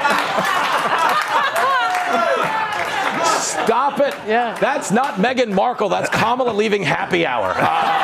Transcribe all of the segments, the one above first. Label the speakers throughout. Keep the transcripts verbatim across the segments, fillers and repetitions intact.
Speaker 1: Stop it.
Speaker 2: Yeah.
Speaker 1: That's not Meghan Markle. That's Kamala leaving happy hour.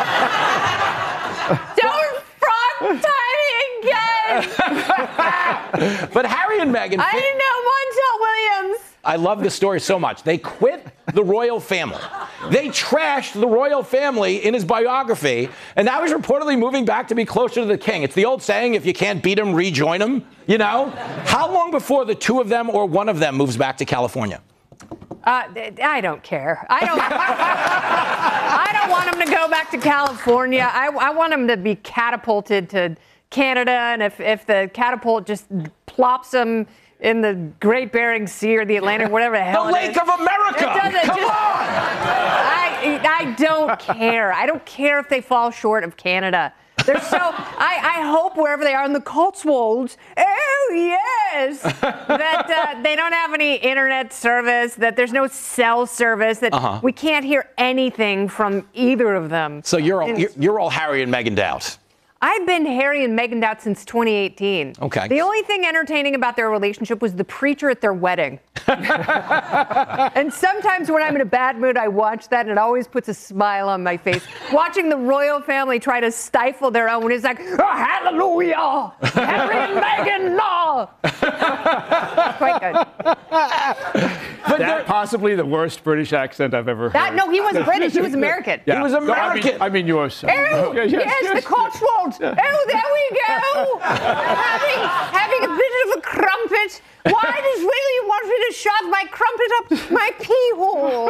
Speaker 1: Uh,
Speaker 2: Don't frog tie me again.
Speaker 1: But Harry and Meghan...
Speaker 2: I didn't know Montel Williams.
Speaker 1: I love this story so much. They quit the royal family. They trashed the royal family in his biography, and now he's reportedly moving back to be closer to the king. It's the old saying, if you can't beat him, rejoin him, you know? How long before the two of them or one of them moves back to California?
Speaker 2: Uh, I don't care. I don't. I don't want him to go back to California. I, I want him to be catapulted to Canada, and if, if the catapult just plops him in the Great Bering Sea or the Atlantic, whatever the hell
Speaker 1: the
Speaker 2: it
Speaker 1: Lake
Speaker 2: is,
Speaker 1: of America.
Speaker 2: Come
Speaker 1: just, on.
Speaker 2: I I don't care. I don't care if they fall short of Canada. They're so. I, I hope wherever they are in the Cotswolds. Oh yes, that uh, they don't have any internet service. That there's no cell service. That
Speaker 1: uh-huh.
Speaker 2: we can't hear anything from either of them.
Speaker 1: So you're all, you're, you're all Harry and Meghan out.
Speaker 2: I've been Harry and Meghan out since twenty eighteen.
Speaker 1: Okay.
Speaker 2: The only thing entertaining about their relationship was the preacher at their wedding. And sometimes when I'm in a bad mood, I watch that, and it always puts a smile on my face. Watching the royal family try to stifle their own, it's like, oh, hallelujah! Harry and Meghan, no! Quite good.
Speaker 3: But that possibly the worst British accent I've ever heard.
Speaker 2: That, no, he was British. He was American.
Speaker 1: Yeah. He was American.
Speaker 3: No, I, mean, I mean yours.
Speaker 2: Oh, yes, yes, the Cotswolds. Oh, there we go. having, having a bit of a crumpet. Why does William want me to shove my crumpet up my pee hole?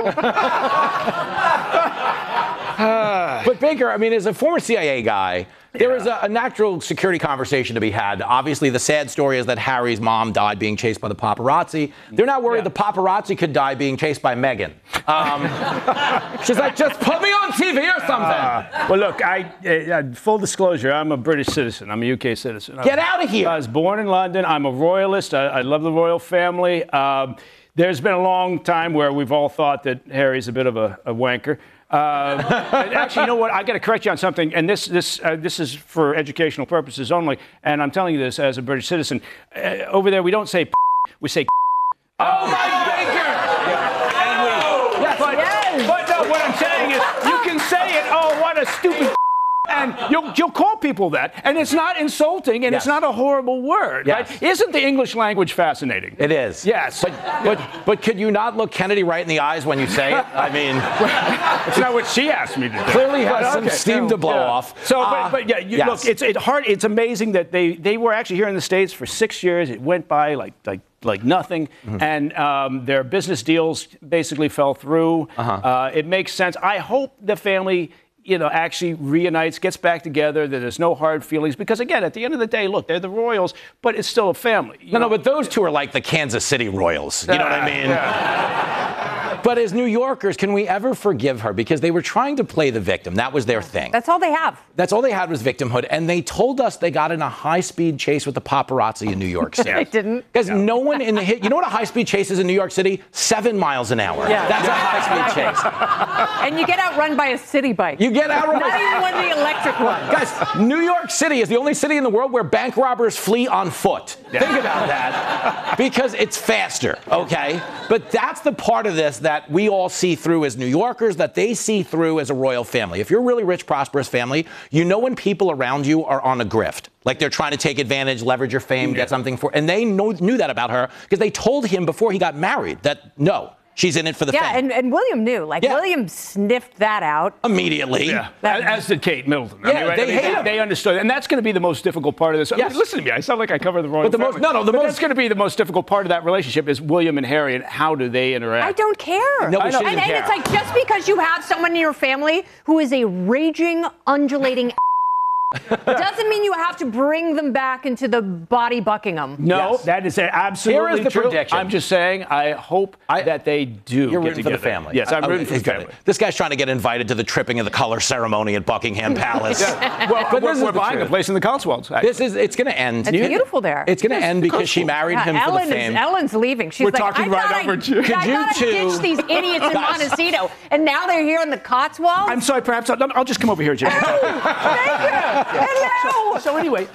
Speaker 1: But Baker, I mean, as a former C I A guy, there is a, a natural security conversation to be had. Obviously, the sad story is that Harry's mom died being chased by the paparazzi. They're not worried yeah. the paparazzi could die being chased by Meghan. Um, she's like, just put me on T V or something. Uh,
Speaker 3: well, look, I uh, full disclosure, I'm a British citizen. I'm a U K citizen.
Speaker 1: Get out of here.
Speaker 3: I was born in London. I'm a royalist. I, I love the royal family. Um, there's been a long time where we've all thought that Harry's a bit of a, a wanker. Uh, actually, you know what? I got to correct you on something, and this this uh, this is for educational purposes only. And I'm telling you this as a British citizen. Uh, over there, we don't say p- we say.
Speaker 1: Oh my Baker!
Speaker 3: Yeah. And we, yes, but, yes. but no, what I'm saying is, you can say it. Oh, what a stupid. And you'll, you'll call people that, and it's not insulting, and yes. it's not a horrible word,
Speaker 1: yes.
Speaker 3: right? Isn't the English language fascinating?
Speaker 1: It is.
Speaker 3: Yes.
Speaker 1: But, but, but could you not look Kennedy right in the eyes when you say it? I mean...
Speaker 3: It's not what she asked me to do.
Speaker 1: Clearly has
Speaker 3: but,
Speaker 1: some
Speaker 3: okay.
Speaker 1: steam
Speaker 3: yeah.
Speaker 1: to blow
Speaker 3: yeah.
Speaker 1: off.
Speaker 3: So,
Speaker 1: uh,
Speaker 3: but, but yeah, you,
Speaker 1: yes.
Speaker 3: look, it's it hard. It's amazing that they, they were actually here in the States for six years. It went by like like like nothing, mm-hmm. and um, their business deals basically fell through.
Speaker 1: Uh-huh.
Speaker 3: Uh, it makes sense. I hope the family... you know, actually reunites, gets back together, that there's no hard feelings. Because, again, at the end of the day, look, they're the Royals, but it's still a family.
Speaker 1: No, know? no, but those two are like the Kansas City Royals. You know what I mean?
Speaker 3: Yeah.
Speaker 1: But as New Yorkers, can we ever forgive her? Because they were trying to play the victim. That was their thing.
Speaker 2: That's all they have.
Speaker 1: That's all they had was victimhood. And they told us they got in a high-speed chase with the paparazzi in New York City.
Speaker 2: They didn't.
Speaker 1: Because no. no one in the hit. You know what a high-speed chase is in New York City? Seven miles an hour.
Speaker 2: Yeah.
Speaker 1: That's
Speaker 2: yeah.
Speaker 1: a high-speed chase.
Speaker 2: And you get outrun by a city bike.
Speaker 1: You get outrun.
Speaker 2: Not even one of the electric ones.
Speaker 1: Guys, New York City is the only city in the world where bank robbers flee on foot. Yeah. Think about that. Because it's faster, okay? But that's the part of this that we all see through as New Yorkers, that they see through as a royal family. If you're a really rich, prosperous family, you know when people around you are on a grift. Like they're trying to take advantage, leverage your fame, yeah. get something for... And they know, knew that about her because they told him before he got married that, no, she's in it for the
Speaker 2: yeah,
Speaker 1: fame.
Speaker 2: and, and William knew. Like,
Speaker 1: yeah.
Speaker 2: William sniffed that out.
Speaker 1: Immediately.
Speaker 3: Yeah, as, as did Kate Middleton.
Speaker 1: Yeah,
Speaker 3: I mean, right?
Speaker 1: they
Speaker 3: I mean,
Speaker 1: hate
Speaker 3: they,
Speaker 1: him.
Speaker 3: they understood. And that's going to be the most difficult part of this.
Speaker 1: Yes.
Speaker 3: I mean, listen to me. I sound like I cover the royal
Speaker 1: but the
Speaker 3: family.
Speaker 1: most, No, no, the
Speaker 3: but
Speaker 1: most...
Speaker 3: that's going to be the most difficult part of that relationship is William and Harry and how do they interact.
Speaker 2: I don't care.
Speaker 1: No, we
Speaker 2: and,
Speaker 1: shouldn't
Speaker 2: and
Speaker 1: care.
Speaker 2: it's like, just because you have someone in your family who is a raging, undulating doesn't mean you have to bring them back into the body Buckingham.
Speaker 3: No,
Speaker 1: yes.
Speaker 3: that is absolutely
Speaker 1: Here is the
Speaker 3: true.
Speaker 1: prediction.
Speaker 3: I'm just saying, I hope
Speaker 1: I,
Speaker 3: that they do.
Speaker 1: You're
Speaker 3: get
Speaker 1: rooting for the family.
Speaker 3: Yes, I'm
Speaker 1: uh,
Speaker 3: rooting for the family.
Speaker 1: This guy's trying to get invited to the tripping of the color ceremony at Buckingham Palace.
Speaker 3: yeah. Well, but we're, we're buying a place in the Cotswolds. Actually.
Speaker 1: This is it's going to end.
Speaker 2: It's
Speaker 1: you,
Speaker 2: beautiful there.
Speaker 1: It's going to end because she married
Speaker 2: yeah,
Speaker 1: him
Speaker 2: Ellen
Speaker 1: for the fame.
Speaker 2: Is, Ellen's leaving. She's
Speaker 3: we're
Speaker 2: like,
Speaker 3: talking
Speaker 2: I
Speaker 3: right
Speaker 2: thought
Speaker 3: over
Speaker 2: I,
Speaker 3: to you.
Speaker 2: I thought
Speaker 1: you
Speaker 2: I
Speaker 1: two,
Speaker 2: ditched these idiots in Montecito, and now they're here in the Cotswolds.
Speaker 3: I'm sorry, perhaps I'll, I'll just come over here, Jim.
Speaker 2: Oh, thank you. Hello.
Speaker 3: So, so anyway.